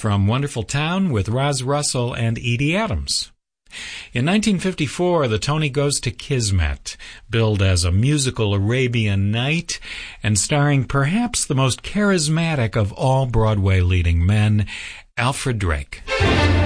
from Wonderful Town with Roz Russell and Edie Adams. In 1954, the Tony goes to Kismet, billed as a musical Arabian Night and starring perhaps the most charismatic of all Broadway leading men, Alfred Drake.